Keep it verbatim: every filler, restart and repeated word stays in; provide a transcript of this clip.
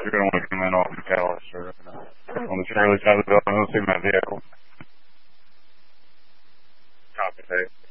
You're going to want to come in off McAllister uh, on the Charlie side of the building. Let's see my vehicle. Copy that.